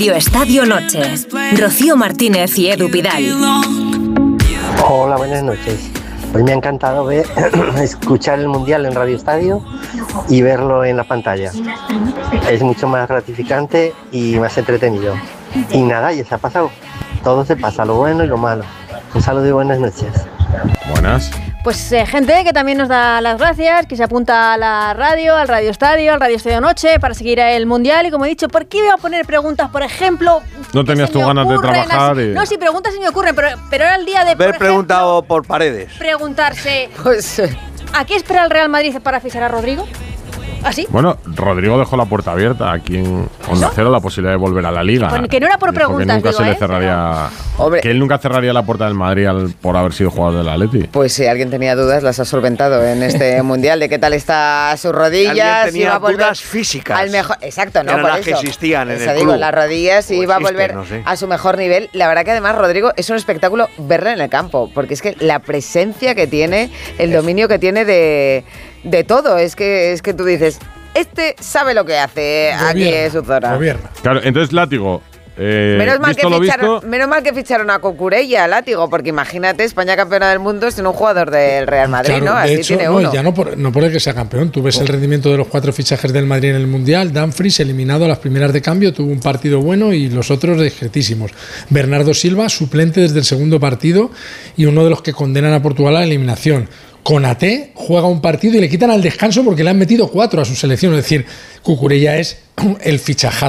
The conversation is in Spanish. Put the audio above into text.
Estadio Noche. Rocío Martínez y Edu Pidal. Hola, buenas noches. Hoy me ha encantado escuchar el Mundial en Radio Estadio y verlo en la pantalla. Es mucho más gratificante y más entretenido. Y nada, ya se ha pasado. Todo se pasa, lo bueno y lo malo. Un saludo y buenas noches. Buenas. Pues gente que también nos da las gracias, que se apunta a la radio, al Radio Estadio Noche para seguir el Mundial. Y como he dicho, ¿por qué iba a poner preguntas? Por ejemplo, no tenías tú ganas de trabajar. No, sí, preguntas se me ocurren, pero era el día de haber preguntado por Paredes. Preguntarse, ¿a qué espera el Real Madrid para fichar a Rodrigo? ¿Ah, sí? Bueno, Rodrigo dejó la puerta abierta aquí en Onda Cero la posibilidad de volver a la Liga. Pues que no era por preguntas, que nunca se le cerraría. Que él nunca cerraría la puerta del Madrid por haber sido jugador del Atleti. Pues si alguien tenía dudas, las ha solventado en este Mundial de qué tal está sus rodillas. Alguien tenía dudas físicas. Al mejor, exacto, ¿no? Eran por las eso. Que existían en eso el digo, club. las rodillas pues iba a volver a su mejor nivel. La verdad que además, Rodrigo, es un espectáculo verle en el campo, porque es que la presencia que tiene, el dominio que tiene de todo, es que tú dices, este sabe lo que hace, aquí es su zona. Claro, entonces Látigo. Menos mal que ficharon a Cucurella, Látigo, porque imagínate, España campeona del mundo sin un jugador del Real Madrid, claro, ¿no? Así hecho, tiene uno. Ya no por el que sea campeón. Tú ves el rendimiento de los 4 fichajes del Madrid en el Mundial. Dumfries, eliminado a las primeras de cambio, tuvo un partido bueno y los otros discretísimos. Bernardo Silva, suplente desde el segundo partido y uno de los que condenan a Portugal a la eliminación. Konaté juega un partido y le quitan al descanso porque le han metido 4 a su selección. Es decir, Cucurella es el fichajazo